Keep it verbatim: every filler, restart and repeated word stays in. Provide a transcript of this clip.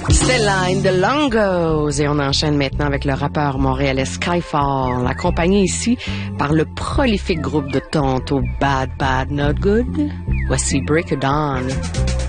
Stella and the Longos. Et on enchaîne maintenant avec le rappeur montréalais Skyfall, accompagné ici par le prolifique groupe de Toronto Bad Bad Not Good. Voici Break of Dawn.